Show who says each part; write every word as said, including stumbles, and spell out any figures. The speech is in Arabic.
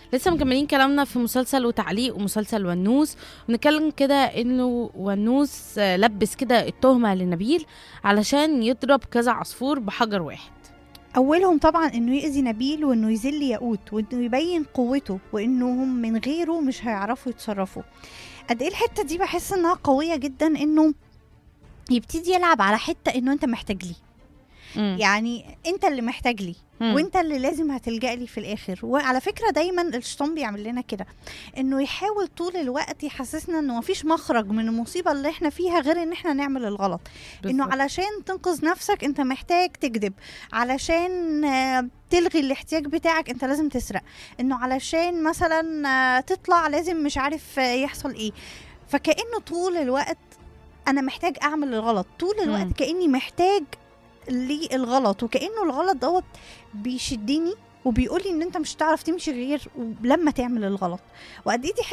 Speaker 1: لسه مكملين كلامنا في مسلسل وتعليق ومسلسل ونوس. ونتكلم كده انه ونوس آه، لبس كده التهمة لنبيل علشان يضرب كذا عصفور بحجر واحد.
Speaker 2: اولهم طبعا انه يأذي نبيل، وانه يذل ياقوت، وانه يبين قوته، وانهم من غيره مش هيعرفوا يتصرفوا. قد ايه الحتة دي بحس انها قوية جدا، انه يبتدي يلعب على حتة انه انت محتاج لي،
Speaker 1: مم.
Speaker 2: يعني انت اللي محتاج لي
Speaker 1: مم.
Speaker 2: وانت اللي لازم هتلجأ لي في الاخر. وعلى فكرة دايما الشيطان بيعمل لنا كده، انه يحاول طول الوقت يحسسنا انه مفيش مخرج من المصيبة اللي احنا فيها غير ان احنا نعمل الغلط. انه
Speaker 1: بالظبط.
Speaker 2: علشان تنقذ نفسك انت محتاج تكذب، علشان آه، تلغي الاحتياج بتاعك انت لازم تسرق، انه علشان مثلا آه، تطلع لازم مش عارف آه، يحصل ايه. فكأنه طول الوقت انا محتاج اعمل الغلط، طول الوقت
Speaker 1: مم.
Speaker 2: كأني محتاج للغلط، وكأنه الغلط دوت بيشدني وبيقولي ان انت مش هتعرف تمشي غير لما تعمل الغلط. وقد ايه دي